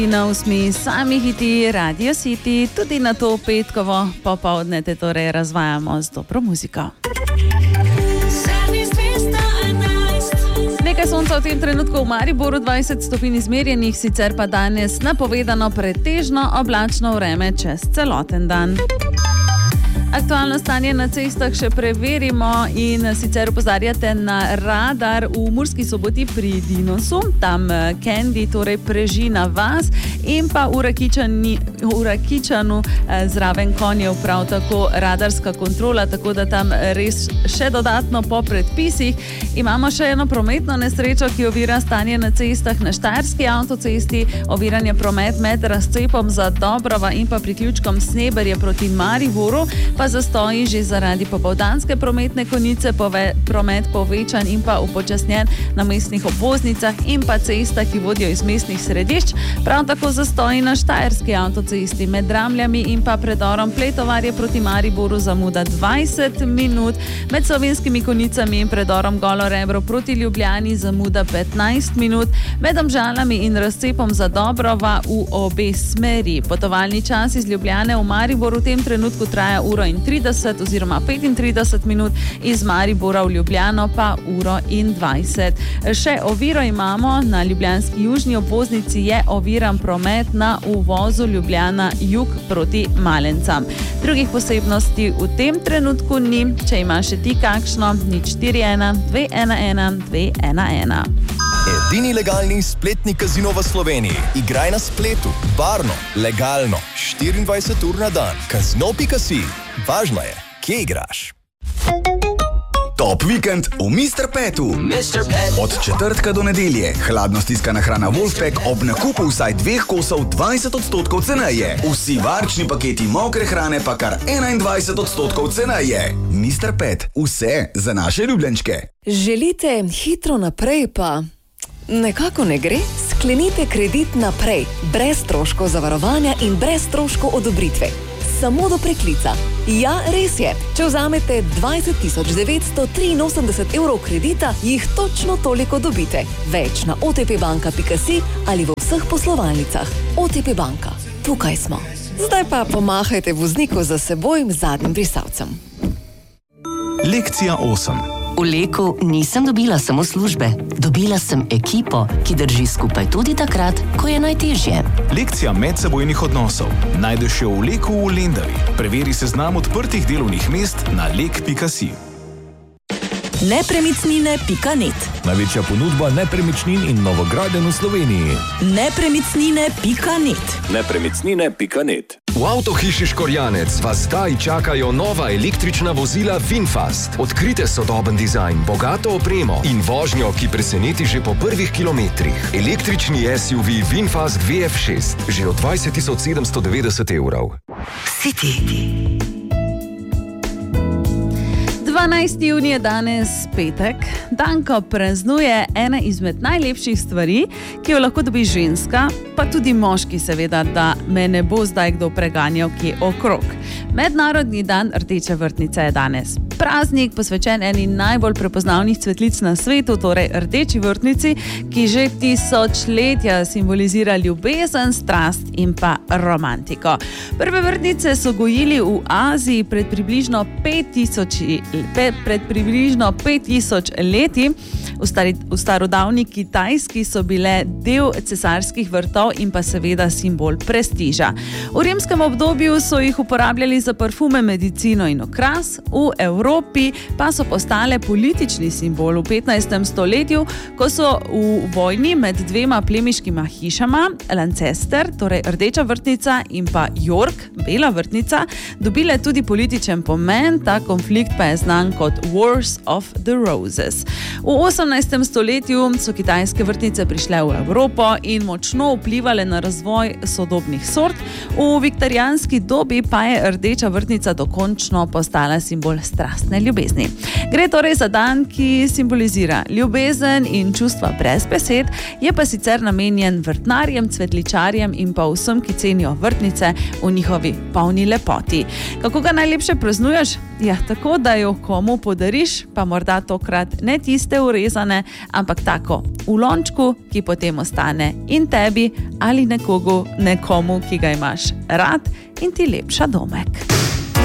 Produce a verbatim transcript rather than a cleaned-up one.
Na osmi sami hiti Radio City, tudi na to petkovo popoldne te torej razvajamo z dobro muziko. Nekaj sonca v tem trenutku v Mariboru, dvajset stopinj izmerjenih, sicer pa danes napovedano pretežno oblačno vreme čez celoten dan. Aktualno stanje na cestah še preverimo in sicer opozarjate na radar v Murski Soboti pri Dinosu, tam Candy torej preži na vas in pa v, Rakičani, v Rakičanu zraven konjev prav tako radarska kontrola, tako da tam res še dodatno po predpisih. Imamo še eno prometno nesrečo, ki ovira stanje na cestah na Štajerski avtocesti, oviranje promet med razcepom za Dobrova in pa priključkom Sneberje proti Mariboru, pa zastoji že zaradi popoldanske prometne konice, pove, promet povečan in pa upočasnjen na mestnih obvoznicah in pa cestah, ki vodijo iz mestnih središč. Prav tako zastoji na Štajerski avtocesti med Dramljami in pa predorom Pletovarje proti Mariboru zamuda dvajset minut, med slovenskimi konicami in predorom Golo Rebro proti Ljubljani zamuda petnajst minut, med Domžalami in razcepom za Dobrova v obe smeri. Potovalni čas iz Ljubljane v Mariboru v tem trenutku traja uro in trideset oziroma petintrideset minut, iz Maribora v Ljubljano pa uro in dvajset. Še oviro imamo na ljubljanski južni obvoznici, je oviran promet na uvozu Ljubljana jug proti Malencam. Drugih posebnosti v tem trenutku ni, če ima še ti kakšno, nič štiri ena dve ena ena dve ena ena. Edini legalni spletni kazino v Sloveniji. Igraj na spletu, varno, legalno, štiriindvajset ur na dan. Kazino pika si. Važno je, kje igraš. Top vikend v mister Petu. mister Pet. Od četrtka do nedelje. Hladno stiskana hrana Wolfpack ob nakupu vsaj dveh kosov dvajset odstotkov ceneje. Vsi varčni paketi mokre hrane pa kar enaindvajset odstotkov ceneje. mister Pet. Vse za naše ljubljenčke. Želite hitro naprej pa nekako ne gre? Sklenite kredit naprej. Brez stroškov zavarovanja in brez stroškov odobritve. Samo do preklica. Ja, res je. Če vzamete dvajset tisoč devetsto triinosemdeset evrov kredita, jih točno toliko dobite. Več na o te pe banka pika si ali v vseh poslovalnicah. O te pe banka. Tukaj smo. Zdaj pa pomahajte vozniku za seboj zadnjim brisalcem. Lekcija osem. V Leku nisem dobila samo službe. Dobila sem ekipo, ki drži skupaj tudi takrat, ko je najtežje. Lekcija medsebojnih odnosov. Najdeš jo v Leku v Lendavi. Preveri seznam odprtih delovnih mest na lek pika si. nepremičnine pika net. Največja ponudba nepremičnin in novogradenj v Sloveniji. nepremičnine pika net. nepremičnine pika net. V avtohiši Škorjanec vas zdaj čakajo nova električna vozila VinFast. Odkrite sodoben dizajn, bogato opremo in vožnjo, ki preseneti že po prvih kilometrih. Električni es ju vi VinFast ve ef šest, že od dvajset tisoč sedemsto devetdeset evrov. City. dvanajsti junij je danes petek, dan, ko praznuje ena izmed najlepših stvari, ki jo lahko dobi ženska, pa tudi moški seveda, da me ne bo zdaj kdo preganjal kje okrog. Mednarodni dan rdeče vrtnice je danes. Praznik posvečen eni najbolj prepoznavnih cvetlic na svetu, torej rdeči vrtnici, ki že tisočletja simbolizira ljubezen, strast in pa romantiko. Prve vrtnice so gojili v Aziji pred približno pet tisoč pred približno pet tisoč leti. V, stari, v starodavni Kitajski so bile del cesarskih vrtov in pa seveda simbol prestiža. V rimskem obdobju so jih uporabljali za parfume, medicino in okras, v Evropi pa so postale politični simbol v petnajstem stoletju, ko so v vojni med dvema plemiškima hišama, Lancaster, torej rdeča vrtnica, in pa York, bela vrtnica, dobile tudi političen pomen. Ta konflikt pa je znan kot Wars of the Roses. V osemnajstem stoletju so kitajske vrtnice prišle v Evropo in močno vplivale na razvoj sodobnih sort. V viktorijanski dobi pa je rdeča vrtnica dokončno postala simbol strasti. strastne ljubezni. Gre torej za dan, ki simbolizira ljubezen in čustva brez besed, je pa sicer namenjen vrtnarjem, cvetličarjem in pa vsem, ki cenijo vrtnice v njihovi polni lepoti. Kako ga najlepše praznuješ? Ja, tako, da jo komu podariš, pa morda tokrat ne tiste urezane, ampak tako v lončku, ki potem ostane in tebi ali nekogu, nekomu, ki ga imaš rad in ti lepša domek.